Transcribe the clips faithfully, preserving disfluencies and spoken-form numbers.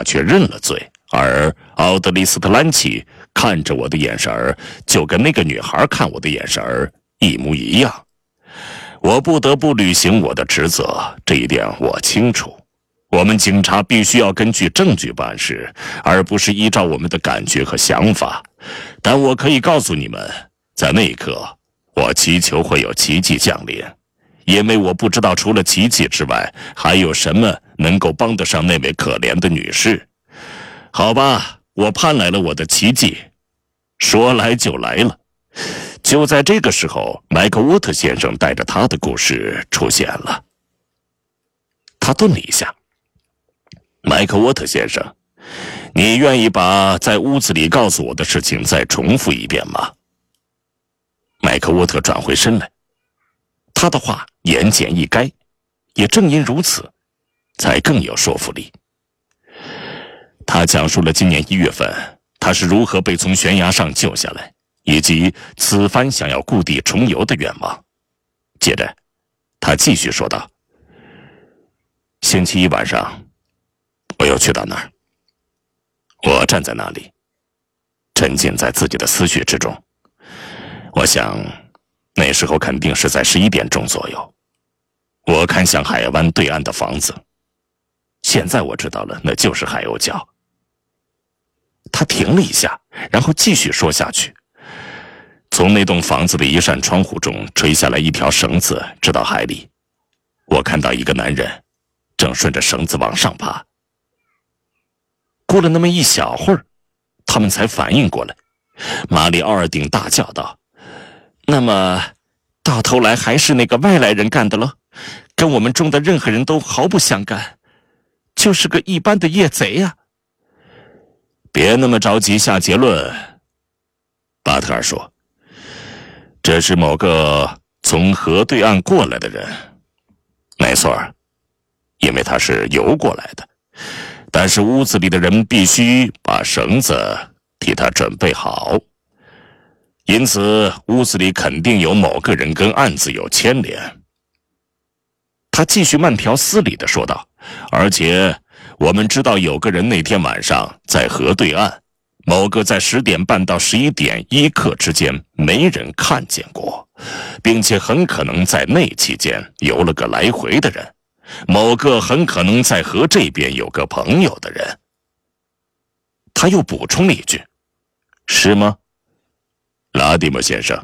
却认了罪，而奥德里斯特兰奇看着我的眼神儿，就跟那个女孩看我的眼神儿一模一样。我不得不履行我的职责，这一点我清楚。我们警察必须要根据证据办事，而不是依照我们的感觉和想法。但我可以告诉你们，在那一刻，我祈求会有奇迹降临，因为我不知道除了奇迹之外，还有什么能够帮得上那位可怜的女士。好吧，我盼来了我的奇迹，说来就来了。就在这个时候，麦克沃特先生带着他的故事出现了。他顿了一下。麦克沃特先生，你愿意把在屋子里告诉我的事情再重复一遍吗？麦克沃特转回身来，他的话言简意赅，也正因如此，才更有说服力。他讲述了今年一月份他是如何被从悬崖上救下来，以及此番想要故地重游的愿望。接着他继续说道，星期一晚上我又去到那儿，我站在那里沉浸在自己的思绪之中。我想那时候肯定是在十一点钟左右。我看向海湾对岸的房子，现在我知道了，那就是海鸥角。他停了一下，然后继续说下去。从那栋房子的一扇窗户中垂下来一条绳子，直到海里。我看到一个男人正顺着绳子往上爬。过了那么一小会儿，他们才反应过来。马里奥尔丁大叫道，那么到头来还是那个外来人干的了，跟我们中的任何人都毫不相干，就是个一般的夜贼呀、啊。别那么着急下结论，巴特尔说，这是某个从河对岸过来的人。没错，因为他是游过来的，但是屋子里的人必须把绳子替他准备好，因此屋子里肯定有某个人跟案子有牵连。他继续慢条斯理地说道，而且我们知道有个人那天晚上在河对岸，某个在十点半到十一点一刻之间没人看见过，并且很可能在那期间游了个来回的人，某个很可能在河这边有个朋友的人。他又补充了一句，是吗，拉蒂莫先生？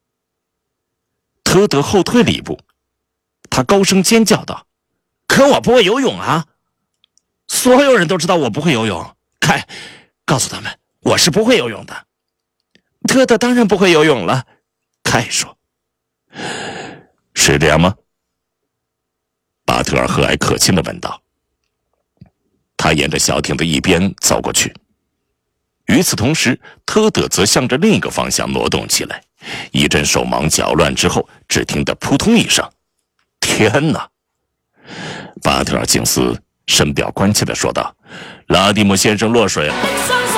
特德后退了一步，他高声尖叫道，可我不会游泳啊！所有人都知道我不会游泳，凯，告诉他们我是不会游泳的。特德当然不会游泳了，凯说。是这样吗？巴特尔和蔼可亲地问道。他沿着小艇的一边走过去，与此同时，特德则向着另一个方向挪动起来。一阵手忙脚乱之后，只听得扑通一声。天哪！巴特尔静思深表关切地说道，拉蒂姆先生落水了。